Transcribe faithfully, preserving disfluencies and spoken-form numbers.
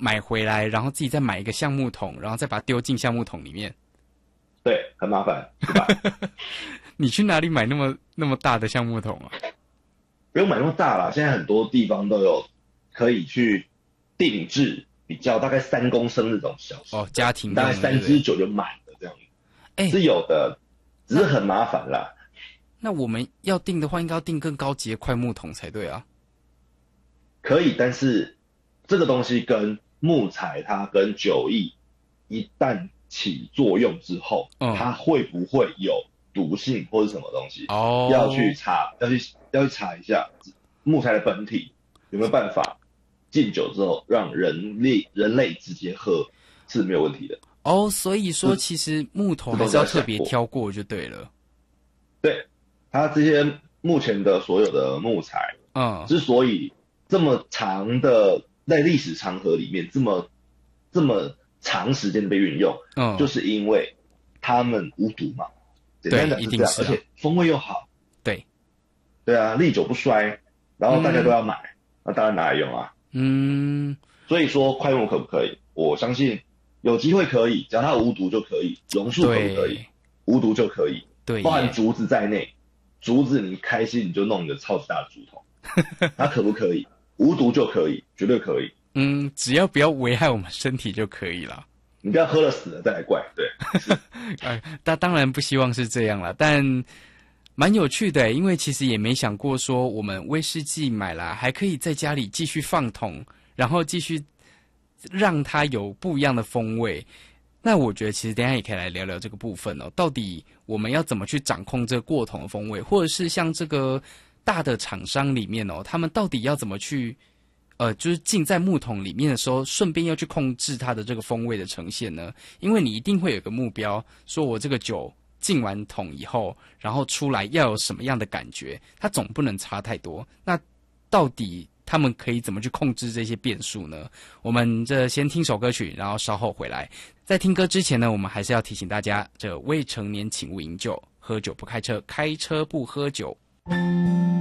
买回来，然后自己再买一个橡木桶，然后再把它丢进橡木桶里面。 对，很麻烦，对吧？ 你去哪里买那么那么大的橡木桶啊？ 不用买那么大啦，现在很多地方都有可以去定制比较大概三公升这种小型哦，家庭用的大概三支酒就满了这样子， 哎、 是有的，只是很麻烦啦。 那我们要订的话，应该要订更高级的快木桶才对啊。 可以，但是这个东西跟木材它跟酒液一旦起作用之后， 嗯它会不会有毒性或者什么东西？ 哦， 要去查，要去要去查一下木材的本体有没有办法进酒之后让人类人类直接喝是没有问题的。 哦，所以说其实木头还是要特别挑过就对了。 对，它这些目前的所有的木材， 嗯， 之所以这么长的在历史长河里面这么这么长时间被运用， 嗯， 就是因为它们无毒嘛，简单的是这样， 是啊、 而且风味又好。 对， 对啊，历久不衰，然后大家都要买，那、嗯、当然拿来用啊。 嗯， 所以说快木可不可以？我相信有机会可以，只要它无毒就可以。榕树可不可以？无毒就可以。 对， 包含竹子在内，竹子你开心你就弄一个超级大的竹筒，它可不可以？无毒就可以，绝对可以。 嗯，只要不要危害我们身体就可以了。 你不要喝了死了再来怪，对。 呃，但当然不希望是这样了，但蛮有趣的，因为其实也没想过说我们威士忌买来还可以在家里继续放桶，然后继续让它有不一样的风味。那我觉得其实等一下也可以来聊聊这个部分哦，到底我们要怎么去掌控这个过桶的风味，或者是像这个大的厂商里面哦，他们到底要怎么去呃，就是浸在木桶里面的时候，顺便要去控制它的这个风味的呈现呢？因为你一定会有个目标，说我这个酒进完桶以后，然后出来要有什么样的感觉，它总不能差太多。那到底他们可以怎么去控制这些变数呢？我们这先听首歌曲，然后稍后回来。在听歌之前呢，我们还是要提醒大家，这未成年请勿饮酒，喝酒不开车，开车不喝酒。